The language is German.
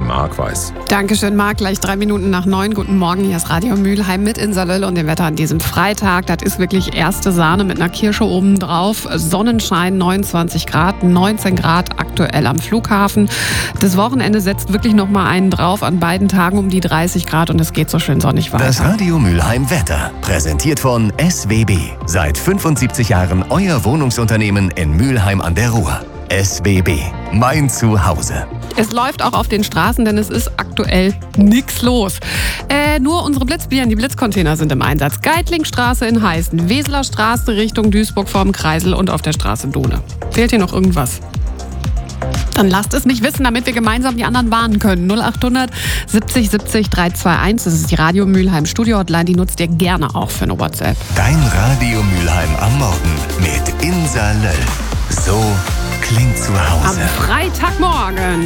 Marc weiß. Dankeschön, Marc. Gleich 3 Minuten nach 9. Guten Morgen, hier ist Radio Mülheim mit Insa Löll und dem Wetter an diesem Freitag. Das ist wirklich erste Sahne mit einer Kirsche oben drauf. Sonnenschein, 29 Grad, 19 Grad aktuell am Flughafen. Das Wochenende setzt wirklich noch mal einen drauf. An beiden Tagen um die 30 Grad und es geht so schön sonnig weiter. Das Radio Mülheim Wetter, präsentiert von SWB. Seit 75 Jahren euer Wohnungsunternehmen in Mülheim an der Ruhr. SWB, mein Zuhause. Es läuft auch auf den Straßen, denn es ist aktuell nichts los. Nur unsere Blitzbieren, die Blitzcontainer sind im Einsatz. Geitlingstraße in Heißen, Weseler Straße Richtung Duisburg vorm Kreisel und auf der Straße Dohne. Fehlt hier noch irgendwas? Dann lasst es mich wissen, damit wir gemeinsam die anderen warnen können. 0800 70 70 321, das ist die Radio Mülheim Studio-Hotline, die nutzt ihr gerne auch für eine WhatsApp. Dein Radio Mülheim am Morgen mit Insa Löll. So klingt zu Am Hause. Freitagmorgen.